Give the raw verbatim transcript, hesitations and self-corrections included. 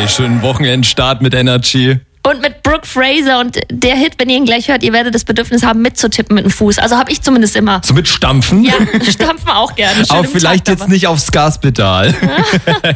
Ey, schönen Wochenendstart mit Energy. Und mit Brooke Fraser und der Hit, wenn ihr ihn gleich hört, ihr werdet das Bedürfnis haben, mitzutippen mit dem Fuß. Also habe ich zumindest immer. So mit Stampfen? Ja, stampfen auch gerne. Schön Aber im vielleicht Takt, jetzt nicht aufs Gaspedal.